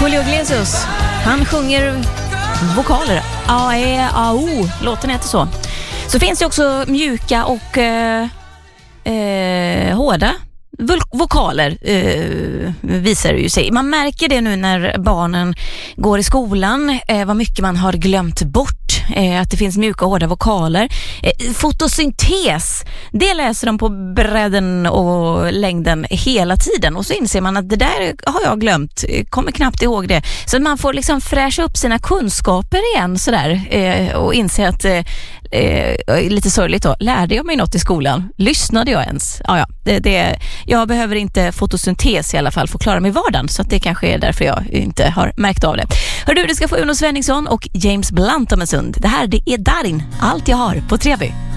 Julio Iglesias, han sjunger vokaler. A-E-A-O, låten heter så. Så finns det också mjuka och hårda vokaler, visar det ju sig. Man märker det nu när barnen går i skolan, vad mycket man har glömt bort. Att det finns mjuka och hårda vokaler. Fotosyntes, det läser de på bredden och längden hela tiden. Och så inser man att det där har jag glömt. Kommer knappt ihåg det. Så man får liksom fräscha upp sina kunskaper igen sådär. Och inse att lite sorgligt då. Lärde jag mig något i skolan? Lyssnade jag ens? Jag behöver inte fotosyntes i alla fall för att klara mig i vardagen. Så att det kanske är därför jag inte har märkt av det. Hör du ska få Uno Svenningsson och James Blunt om en stund. Det här, det är Darin. Allt jag har på Treby.